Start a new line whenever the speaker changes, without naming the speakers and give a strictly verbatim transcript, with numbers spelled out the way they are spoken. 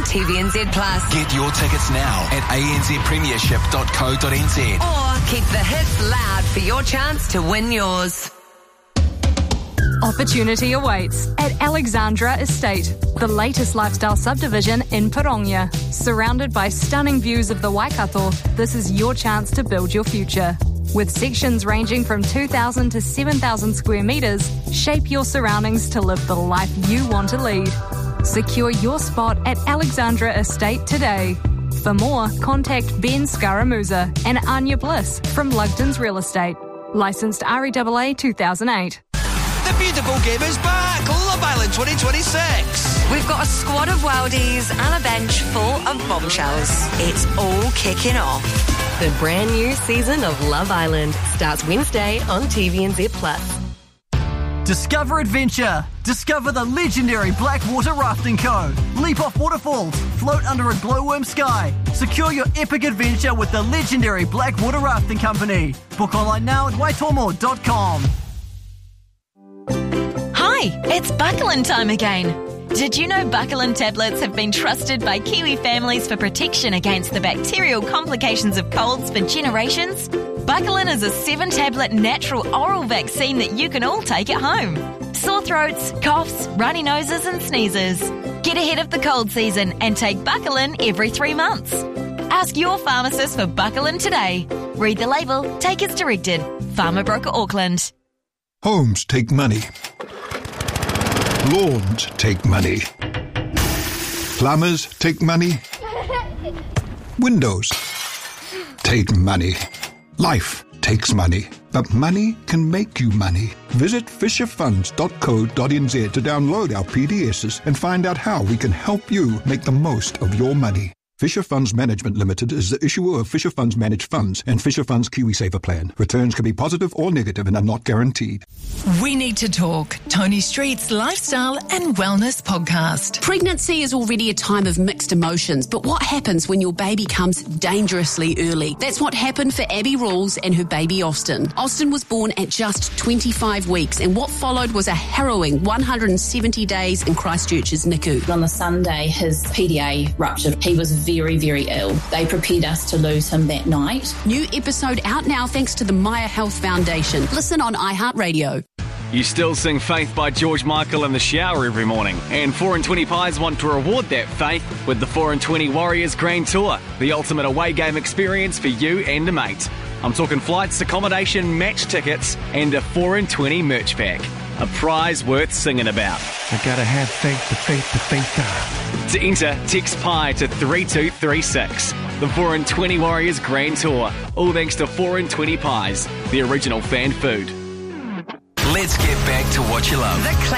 T V N Z Plus.
Get your tickets now at a n z premiership dot co dot n z.
Or keep the hits loud for your chance to win yours.
Opportunity awaits at Alexandra Estate, the latest lifestyle subdivision in Pirongia. Surrounded by stunning views of the Waikato, this is your chance to build your future. With sections ranging from two thousand to seven thousand square metres, shape your surroundings to live the life you want to lead. Secure your spot at Alexandra Estate today. For more, contact Ben Scaramuza and Anya Bliss from Lugden's Real Estate. Licensed R E A A two thousand eight.
The beautiful game is back! Love Island twenty twenty-six!
We've got a squad of worldies and a bench full of bombshells. It's all kicking off.
The brand new season of Love Island starts Wednesday on T V N Z Plus.
Discover adventure. Discover the legendary Blackwater Rafting Co. Leap off waterfalls. Float under a glowworm sky. Secure your epic adventure with the legendary Blackwater Rafting Company. Book online now at waitomo dot com.
Hi, it's Buckland time again. Did you know Buckland tablets have been trusted by Kiwi families for protection against the bacterial complications of colds for generations? Buckland is a seven-tablet natural oral vaccine that you can all take at home. Sore throats, coughs, runny noses and sneezes. Get ahead of the cold season and take Buckland every three months. Ask your pharmacist for Buckland today. Read the label, take as directed. Farmer Broker Auckland.
Homes take money. Lawns take money. Plumbers take money. Windows take money. Life takes money. But money can make you money. Visit fisher funds dot co dot n z to download our P D Ss and find out how we can help you make the most of your money. Fisher Funds Management Limited is the issuer of Fisher Funds Managed Funds and Fisher Funds KiwiSaver Plan. Returns can be positive or negative and are not guaranteed.
We Need to Talk, Tony Street's lifestyle and wellness podcast.
Pregnancy is already a time of mixed emotions, but what happens when your baby comes dangerously early? That's what happened for Abby Rawls and her baby Austin. Austin was born at just twenty-five weeks, and what followed was a harrowing one hundred seventy days in Christchurch's N I C U.
On the Sunday, his P D A ruptured. He was very, very ill. They prepared us to lose him that night.
New episode out now thanks to the Maya Health Foundation. Listen on iHeartRadio.
You still sing Faith by George Michael in the shower every morning. And four and twenty Pies want to reward that faith with the four and twenty Warriors Grand Tour, the ultimate away game experience for you and a mate. I'm talking flights, accommodation, match tickets, and a four and twenty merch pack. A prize worth singing about.
I gotta have faith, the faith, the faith God.
To enter, text Pie to three two three six. The four and twenty Warriors Grand Tour. All thanks to four and twenty Pies, the original fan food.
Let's get back to what you love.
The